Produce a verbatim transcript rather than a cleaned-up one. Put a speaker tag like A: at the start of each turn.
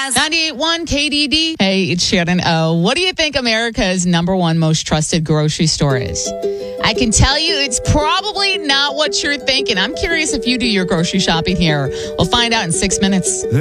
A: ninety-eight point one K D D. Hey, it's Shannon O. What do you think America's number one most trusted grocery store is? I can tell you it's probably not what you're thinking. I'm curious if you do your grocery shopping here. We'll find out in six minutes.